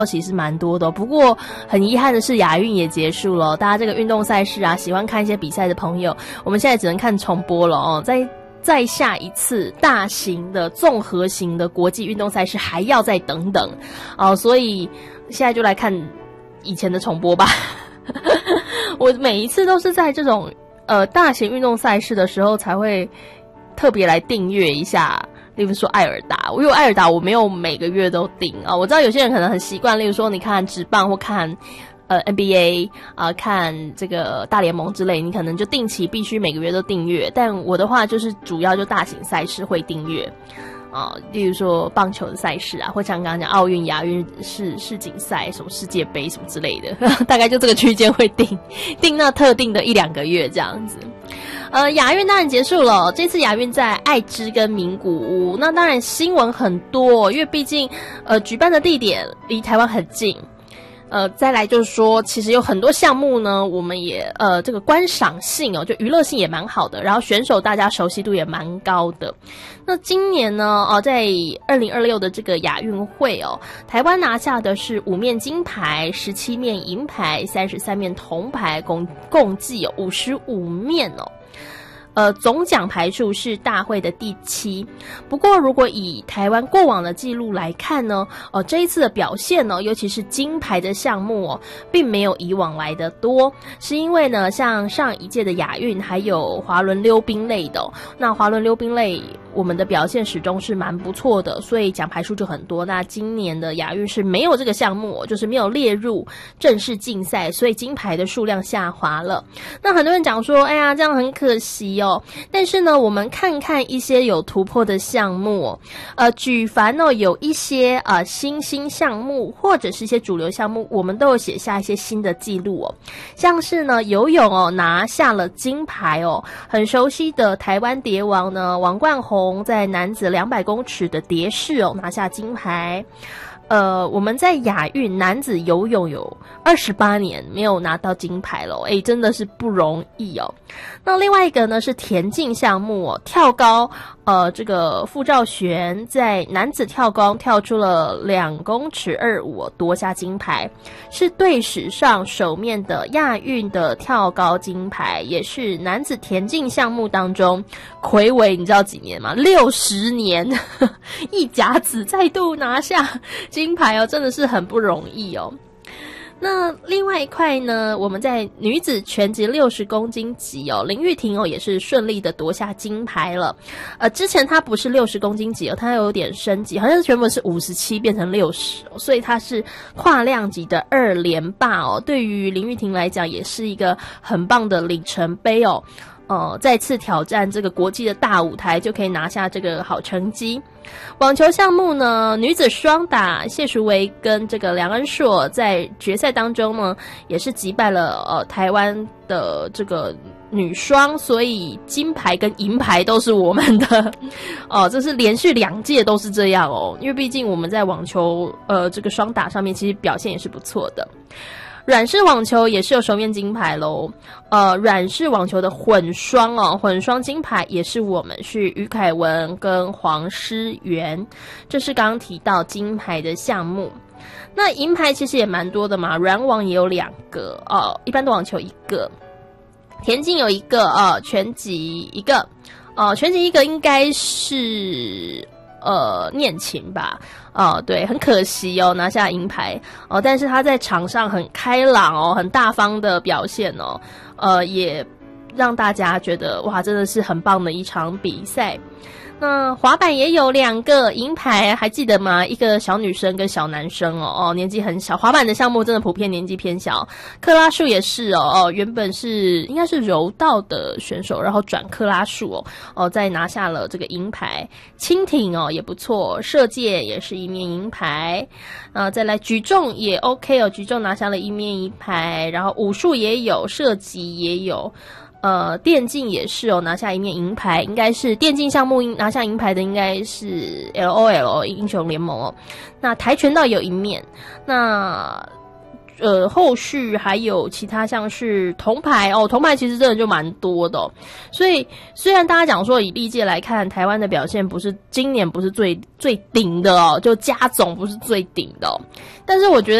其实蛮多的，不过很遗憾的是亚运也结束了，大家这个运动赛事啊，喜欢看一些比赛的朋友，我们现在只能看重播了哦。再下一次大型的综合型的国际运动赛事还要再等等哦，所以现在就来看以前的重播吧。我每一次都是在这种大型运动赛事的时候才会特别来订阅一下。例如说艾尔达，因为艾尔达我没有每个月都订啊。我知道有些人可能很习惯，例如说你看职棒或看NBA 看这个大联盟之类，你可能就定期必须每个月都订阅。但我的话就是主要就大型赛事会订阅例如说棒球的赛事啊，或像刚刚讲奥运、亚运、世锦赛、什么世界杯什么之类的，大概就这个区间会订那特定的1-2个月这样子。亚运当然结束了，这次亚运在爱知跟名古屋，那当然新闻很多，因为毕竟举办的地点离台湾很近。再来就是说，其实有很多项目呢，我们也这个观赏性就娱乐性也蛮好的，然后选手大家熟悉度也蛮高的。那今年呢，在2026的这个亚运会台湾拿下的是5面金牌、17面银牌、33面铜牌，共计有55面总奖牌数是大会的第7。不过如果以台湾过往的记录来看呢，这一次的表现呢，尤其是金牌的项目并没有以往来的多，是因为呢，像上一届的亚运还有滑轮溜冰类的那滑轮溜冰类我们的表现始终是蛮不错的，所以奖牌数就很多。那今年的亚运是没有这个项目，就是没有列入正式竞赛，所以金牌的数量下滑了。那很多人讲说，哎呀，这样很可惜但是呢，我们看看一些有突破的项目举凡有一些新兴项目或者是一些主流项目，我们都有写下一些新的记录像是呢游泳拿下了金牌很熟悉的台湾蝶王呢王冠宏在男子200公尺的蝶式拿下金牌。我们在亚运男子游泳有28年没有拿到金牌了真的是不容易那另外一个呢是田径项目跳高这个傅兆璇在男子跳高跳出了2公尺25夺下金牌，是队史上首面的亚运的跳高金牌，也是男子田径项目当中睽违你知道几年吗？60年一甲子再度拿下金牌真的是很不容易那另外一块呢，我们在女子拳击60公斤级林玉婷也是顺利的夺下金牌了。之前她不是60公斤级她有点升级，好像是原本是57变成60所以她是跨量级的2连霸对于林玉婷来讲也是一个很棒的里程碑再次挑战这个国际的大舞台，就可以拿下这个好成绩。网球项目呢，女子双打谢淑薇跟这个梁恩硕在决赛当中呢，也是击败了台湾的这个女双，所以金牌跟银牌都是我们的这是连续2届都是这样因为毕竟我们在网球这个双打上面其实表现也是不错的。软式网球也是有首面金牌咯软式网球的混双混双金牌也是我们，是于凯文跟黄诗媛，这是刚刚提到金牌的项目。那银牌其实也蛮多的嘛，软网也有2个一般的网球1个，田径有1个拳击1个拳击1个应该是念琴吧对，很可惜拿下银牌但是他在场上很开朗很大方的表现也让大家觉得哇，真的是很棒的一场比赛。那滑板也有2个银牌，还记得吗？一个小女生跟小男生年纪很小。滑板的项目真的普遍年纪偏小。克拉数也是原本是应该是柔道的选手，然后转克拉数再拿下了这个银牌。轻艇也不错，射箭也是1面银牌。再来举重也 OK 举重拿下了1面银牌，然后武术也有，射击也有。电竞也是拿下1面银牌，应该是电竞项目拿下银牌的应该是 LOL 英雄联盟那跆拳道有1面，那后续还有其他像是铜牌哦，铜牌其实真的就蛮多的哦。所以虽然大家讲说以历届来看，台湾的表现今年不是最顶的哦，就加总不是最顶的哦，但是我觉得